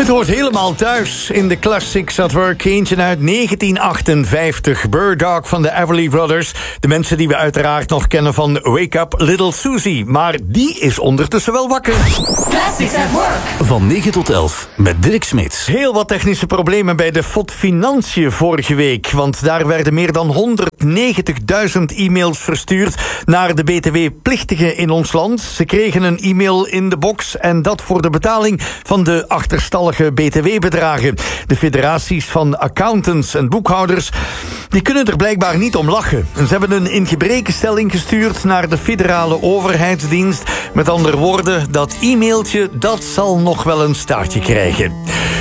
hoort helemaal thuis in de Classics at Work. Eentje uit 1958, Bird Dog van de Everly Brothers. De mensen die we uiteraard nog kennen van Wake Up Little Susie. Maar die is ondertussen wel wakker. Classics at Work. Van 9 tot 11 met Dirk Smits. Heel wat technische problemen bij de FOD Financiën vorige week. Want daar werden meer dan 190.000 e-mails verstuurd naar de btw-plichtigen in ons land. Ze kregen een e-mail in de box en dat voor de betaling van de achterstallige btw-bedragen. De federaties van accountants en boekhouders die kunnen er blijkbaar niet om lachen. Ze hebben een ingebrekenstelling gestuurd naar de federale overheidsdienst. Met andere woorden, dat e-mailtje dat zal nog wel een staartje krijgen.